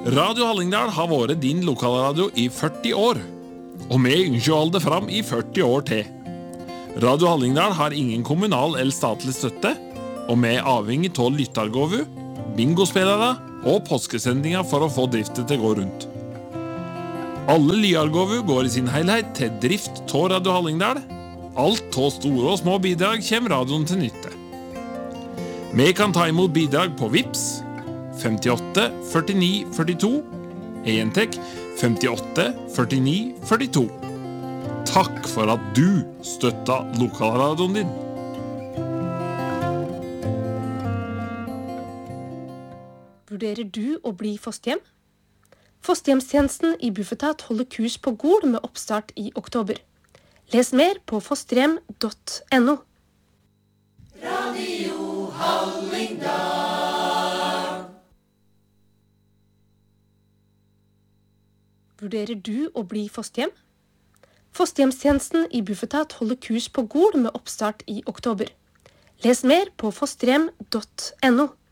Radio Hallingdal har vært din lokalradio i 40 år, og vi ønsker å holde det fram i 40 år til. Radio Hallingdal har ingen kommunal eller statlig støtte, og vi er avhengig av lyttergåvu, bingospillere og påskesendinger for å få driftet til å gå rundt. Alle lyargåvu går i sin helhet til drift av Radio Hallingdal. Alt av store og små bidrag kommer radioen til nytte. Vi kan ta imot bidrag på Vips 58 49 42, entek 58 49 42. Takk for at du støtter lokalradioen din. Vurderer du å bli fosterhjem? Fosterhjemstjenesten i Bufetat holder kurs på Gol med oppstart i oktober. Les mer på fosterhjem.no. Radio Hallingdal. Vurderer du å bli fosterhjem? Fosterhjemstjenesten i Bufetat holder kurs på Gol med oppstart i oktober. Les mer på fosterhjem.no.